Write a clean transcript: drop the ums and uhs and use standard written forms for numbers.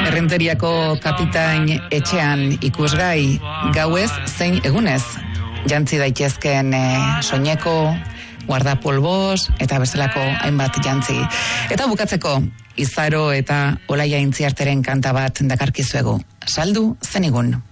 Errenteriako kapitain etxean ikusgai, gauez zein egunez, jantzi daitezken soineko, guardapolbos eta bezalako hainbat jantzi. Eta bukatzeko, Izaro eta Olaia Intziarteren kanta bat dakarkizuegu. Saldu zenigun.